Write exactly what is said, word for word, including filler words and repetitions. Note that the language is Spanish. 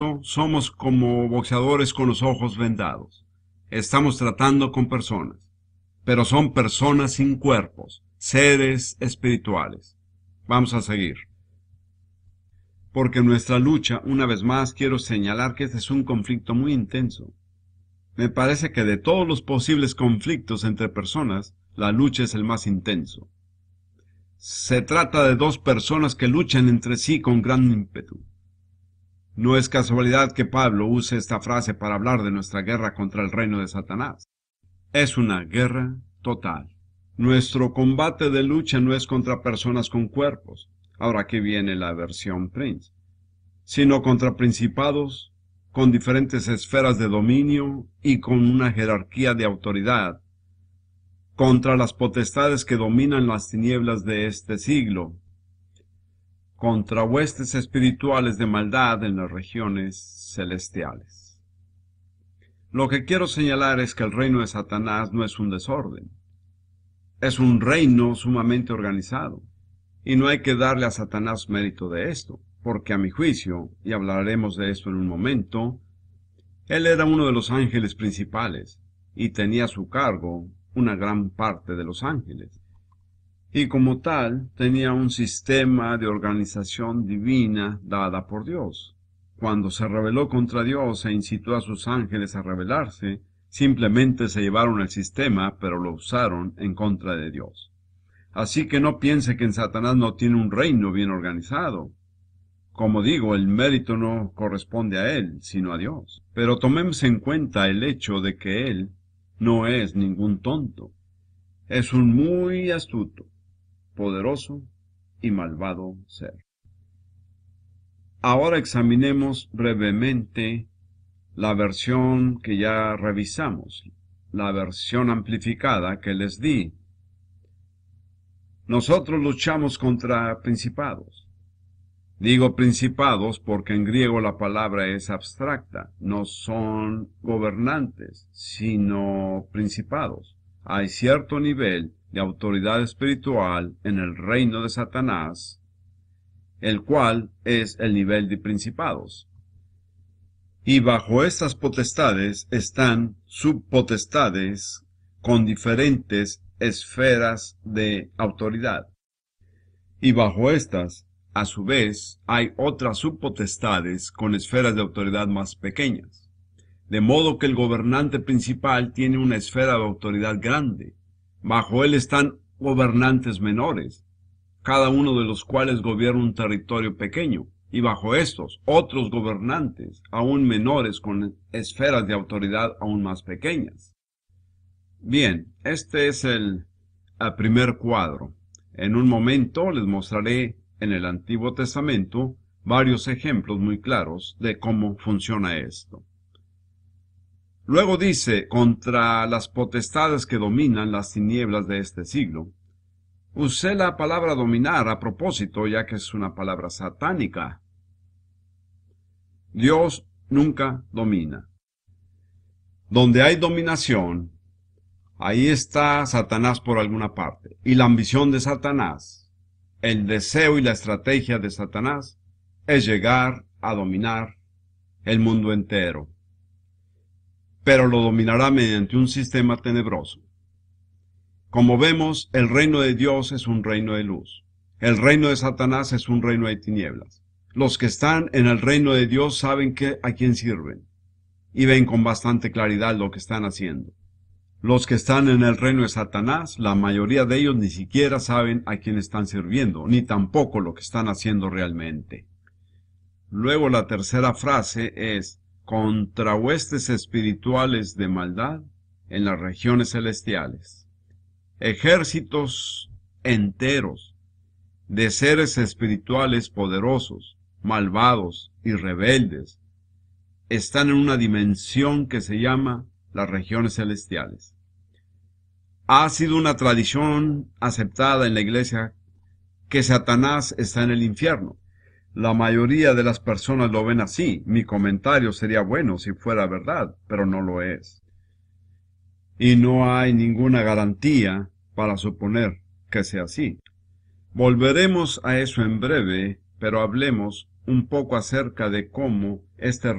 reino somos como boxeadores con los ojos vendados. Estamos tratando con personas, pero son personas sin cuerpos, seres espirituales. Vamos a seguir. Porque nuestra lucha, una vez más, quiero señalar que este es un conflicto muy intenso. Me parece que de todos los posibles conflictos entre personas, la lucha es el más intenso. Se trata de dos personas que luchan entre sí con gran ímpetu. No es casualidad que Pablo use esta frase para hablar de nuestra guerra contra el reino de Satanás. Es una guerra total. Nuestro combate de lucha no es contra personas con cuerpos, ahora aquí viene la versión Prince, sino contra principados, con diferentes esferas de dominio y con una jerarquía de autoridad, contra las potestades que dominan las tinieblas de este siglo, contra huestes espirituales de maldad en las regiones celestiales. Lo que quiero señalar es que el reino de Satanás no es un desorden, es un reino sumamente organizado, y no hay que darle a Satanás mérito de esto, porque a mi juicio, y hablaremos de esto en un momento, él era uno de los ángeles principales, y tenía a su cargo una gran parte de los ángeles. Y como tal, tenía un sistema de organización divina dada por Dios. Cuando se rebeló contra Dios e incitó a sus ángeles a rebelarse, simplemente se llevaron el sistema, pero lo usaron en contra de Dios. Así que no piense que en Satanás no tiene un reino bien organizado. Como digo, el mérito no corresponde a él, sino a Dios. Pero tomemos en cuenta el hecho de que él no es ningún tonto. Es un muy astuto, poderoso y malvado ser. Ahora examinemos brevemente la versión que ya revisamos, la versión amplificada que les di. Nosotros luchamos contra principados. Digo principados porque en griego la palabra es abstracta, no son gobernantes, sino principados. Hay cierto nivel de autoridad espiritual en el reino de Satanás, el cual es el nivel de principados. Y bajo estas potestades están subpotestades con diferentes esferas de autoridad. Y bajo estas, a su vez, hay otras subpotestades con esferas de autoridad más pequeñas. De modo que el gobernante principal tiene una esfera de autoridad grande. Bajo él están gobernantes menores, cada uno de los cuales gobierna un territorio pequeño, y bajo estos otros gobernantes, aún menores, con esferas de autoridad aún más pequeñas. Bien, este es el, el primer cuadro. En un momento les mostraré en el Antiguo Testamento varios ejemplos muy claros de cómo funciona esto. Luego dice, contra las potestades que dominan las tinieblas de este siglo. Usé la palabra dominar a propósito, ya que es una palabra satánica. Dios nunca domina. Donde hay dominación, ahí está Satanás por alguna parte. Y la ambición de Satanás, el deseo y la estrategia de Satanás, es llegar a dominar el mundo entero. Pero lo dominará mediante un sistema tenebroso. Como vemos, el reino de Dios es un reino de luz. El reino de Satanás es un reino de tinieblas. Los que están en el reino de Dios saben que, a quién sirven y ven con bastante claridad lo que están haciendo. Los que están en el reino de Satanás, la mayoría de ellos ni siquiera saben a quién están sirviendo, ni tampoco lo que están haciendo realmente. Luego la tercera frase es contra huestes espirituales de maldad en las regiones celestiales. Ejércitos enteros de seres espirituales poderosos, malvados y rebeldes están en una dimensión que se llama las regiones celestiales. Ha sido una tradición aceptada en la iglesia que Satanás está en el infierno. La mayoría de las personas lo ven así. Mi comentario sería bueno si fuera verdad, pero no lo es. Y no hay ninguna garantía para suponer que sea así. Volveremos a eso en breve, pero hablemos un poco acerca de cómo este